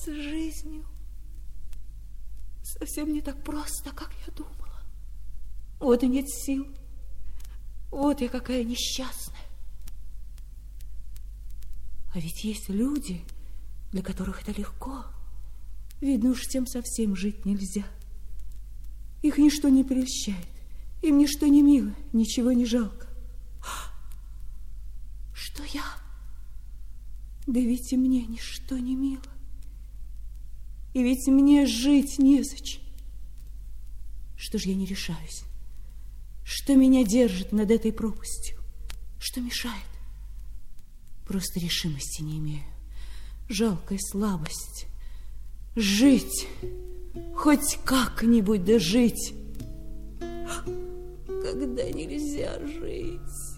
С жизнью совсем не так просто, как я думала. Вот и нет сил. Вот я какая несчастная. А ведь есть люди, для которых это легко. Видно, уж тем совсем жить нельзя. Их ничто не прельщает, им ничто не мило, ничего не жалко. Что я? Да ведь и мне ничто не мило. И ведь мне жить незачем. Что ж я не решаюсь? Что меня держит над этой пропастью? Что мешает? Просто решимости не имею. Жалкая слабость. Жить, хоть как-нибудь да жить. Когда нельзя жить.